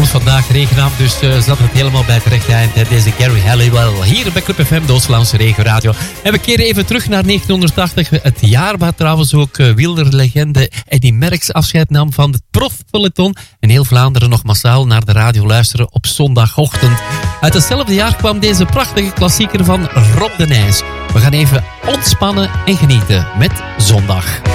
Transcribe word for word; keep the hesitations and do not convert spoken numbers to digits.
was vandaag regenavond, dus uh, zat het helemaal bij het rechte eind. Hè? Deze Gary Halliwell hier bij Club F M, de Oost-Vlaamse regioradio. En we keren even terug naar negentienhonderdtachtig. Het jaar waar trouwens ook uh, wielerlegende Eddy Merckx afscheid nam van het profpeloton. En heel Vlaanderen nog massaal naar de radio luisteren op zondagochtend. Uit hetzelfde jaar kwam deze prachtige klassieker van Rob de Nijs. We gaan even ontspannen en genieten met Zondag.